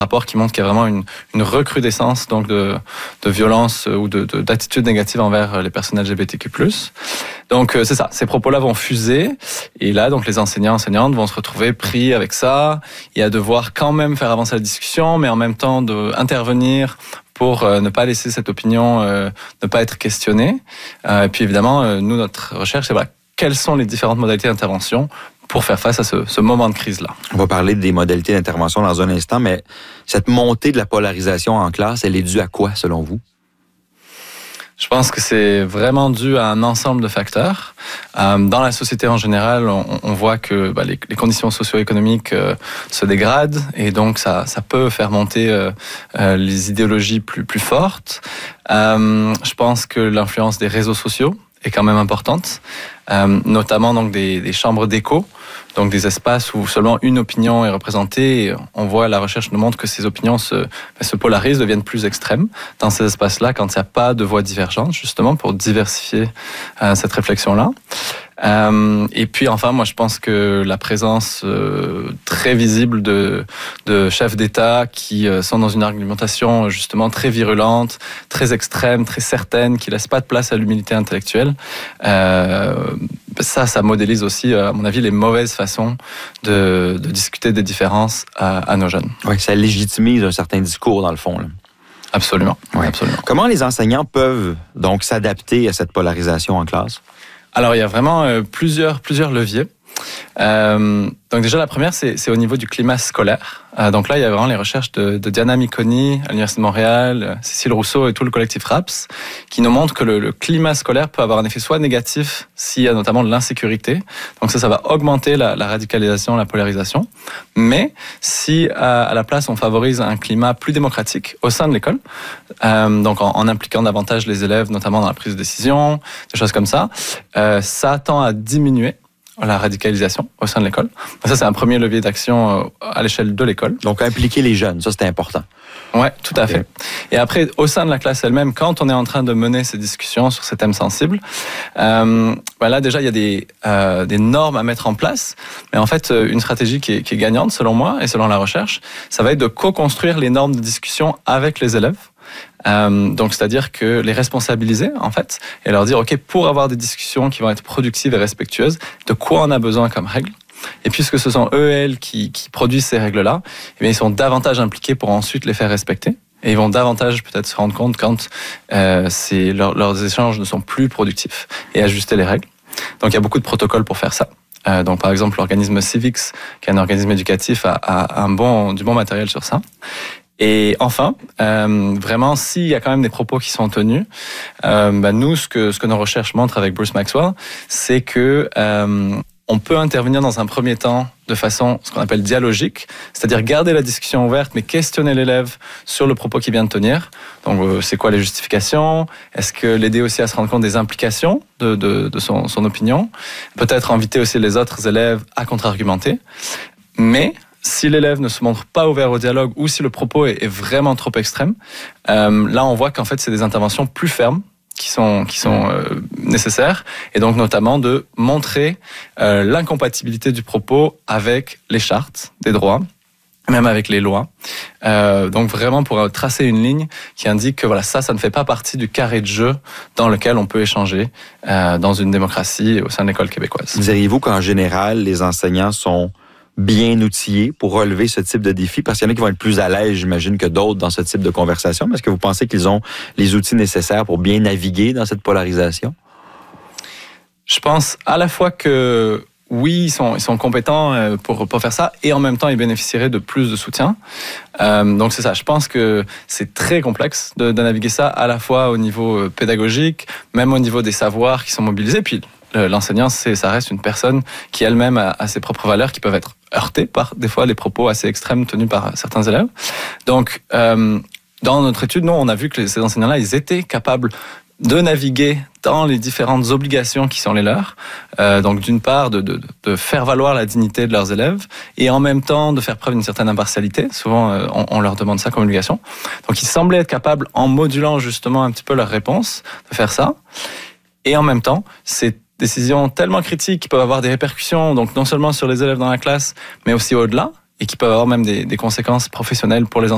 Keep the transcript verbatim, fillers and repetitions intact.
rapport qui montre qu'il y a vraiment une, une recrudescence donc de, de violence ou de, de, d'attitudes négatives envers les personnes L G B T Q plus. Donc c'est ça, ces propos-là vont fuser et là donc les enseignants enseignantes vont se retrouver pris avec ça et à devoir quand même faire avancer la discussion, mais en même temps de intervenir pour euh, ne pas laisser cette opinion euh, ne pas être questionnée. Euh, et puis évidemment, euh, nous notre recherche c'est voilà quelles sont les différentes modalités d'intervention pour faire face à ce, ce moment de crise-là. On va parler des modalités d'intervention dans un instant, mais cette montée de la polarisation en classe, elle est due à quoi, selon vous? Je pense que c'est vraiment dû à un ensemble de facteurs. Euh, dans la société en général, on, on voit que bah, les, les conditions socio-économiques euh, se dégradent et donc ça, ça peut faire monter euh, euh, les idéologies plus, plus fortes. Euh, je pense que l'influence des réseaux sociaux est quand même importante, euh, notamment donc des, des chambres d'écho, donc des espaces où seulement une opinion est représentée. Et on voit, la recherche nous montre que ces opinions se, se polarisent, deviennent plus extrêmes dans ces espaces-là quand il n'y a pas de voix divergentes, justement pour diversifier euh, cette réflexion-là. Euh, et puis enfin, moi je pense que la présence euh, très visible de, de chefs d'État qui euh, sont dans une argumentation justement très virulente, très extrême, très certaine, qui laisse pas de place à l'humilité intellectuelle, euh, ça, ça modélise aussi, à mon avis, les mauvaises façons de, de discuter des différences à, à nos jeunes. Oui, ça légitimise un certain discours dans le fond, là. Absolument, oui. absolument. Comment les enseignants peuvent donc s'adapter à cette polarisation en classe? Alors, il y a vraiment euh, plusieurs, plusieurs leviers. Euh, donc déjà, la première, c'est, c'est au niveau du climat scolaire. Euh, donc là, il y a vraiment les recherches de, de Diana Miconi à l'Université de Montréal, Cécile Rousseau et tout le collectif RAPS, qui nous montrent que le, le climat scolaire peut avoir un effet soit négatif s'il y a notamment de l'insécurité. Donc ça, ça va augmenter la, la radicalisation, la polarisation. Mais si à, à la place, on favorise un climat plus démocratique au sein de l'école, euh, donc en, en impliquant davantage les élèves, notamment dans la prise de décision, des choses comme ça, euh, ça tend à diminuer la radicalisation au sein de l'école. Ça, c'est un premier levier d'action à l'échelle de l'école. Donc, impliquer les jeunes, ça, c'est important. Oui, tout à okay. fait. Et après, au sein de la classe elle-même, quand on est en train de mener ces discussions sur ces thèmes sensibles, euh, ben là, déjà, il y a des, euh, des normes à mettre en place. Mais en fait, une stratégie qui est, qui est gagnante, selon moi, et selon la recherche, ça va être de co-construire les normes de discussion avec les élèves. Euh, donc, c'est-à-dire que les responsabiliser, en fait, et leur dire, OK, pour avoir des discussions qui vont être productives et respectueuses, de quoi on a besoin comme règles? Et puisque ce sont eux et elles qui, qui produisent ces règles-là, eh bien, ils sont davantage impliqués pour ensuite les faire respecter. Et ils vont davantage peut-être se rendre compte quand euh, c'est, leur, leurs échanges ne sont plus productifs et ajuster les règles. Donc, il y a beaucoup de protocoles pour faire ça. Euh, donc, par exemple, l'organisme Civics, qui est un organisme éducatif, a, a un bon, du bon matériel sur ça. Et enfin, euh, vraiment, s'il y a quand même des propos qui sont tenus, euh, bah nous, ce que, ce que nos recherches montrent avec Bruce Maxwell, c'est que euh, on peut intervenir dans un premier temps de façon, ce qu'on appelle dialogique, c'est-à-dire garder la discussion ouverte, mais questionner l'élève sur le propos qu'il vient de tenir. Donc, euh, c'est quoi les justifications? Est-ce que l'aider aussi à se rendre compte des implications de, de, de son, son opinion? Peut-être inviter aussi les autres élèves à contre-argumenter. Mais si l'élève ne se montre pas ouvert au dialogue ou si le propos est, est vraiment trop extrême, euh, là on voit qu'en fait c'est des interventions plus fermes qui sont, qui sont euh, nécessaires, et donc notamment de montrer euh, l'incompatibilité du propos avec les chartes des droits, même avec les lois. Euh, donc vraiment pour tracer une ligne qui indique que voilà, ça, ça ne fait pas partie du carré de jeu dans lequel on peut échanger euh, dans une démocratie et au sein de l'école québécoise. Diriez-vous qu'en général, les enseignants sont bien outillés pour relever ce type de défi? Parce qu'il y en a qui vont être plus à l'aise, j'imagine, que d'autres dans ce type de conversation. Mais est-ce que vous pensez qu'ils ont les outils nécessaires pour bien naviguer dans cette polarisation? Je pense à la fois que oui, ils sont, ils sont compétents pour, pour faire ça, et en même temps, ils bénéficieraient de plus de soutien. Euh, donc c'est ça, je pense que c'est très complexe de, de naviguer ça, à la fois au niveau pédagogique, même au niveau des savoirs qui sont mobilisés. Puis l'enseignant, c'est, ça reste une personne qui elle-même a, a ses propres valeurs qui peuvent être heurtées par des fois les propos assez extrêmes tenus par certains élèves. Donc, euh, dans notre étude, nous, on a vu que ces enseignants-là, ils étaient capables de naviguer dans les différentes obligations qui sont les leurs. Euh, donc, d'une part, de, de, de faire valoir la dignité de leurs élèves et en même temps de faire preuve d'une certaine impartialité. Souvent, euh, on, on leur demande ça comme obligation. Donc, ils semblaient être capables, en modulant justement un petit peu leur réponse, de faire ça. Et en même temps, c'est décisions tellement critiques qui peuvent avoir des répercussions, donc non seulement sur les élèves dans la classe, mais aussi au-delà, et qui peuvent avoir même des, des conséquences professionnelles pour les enseignants.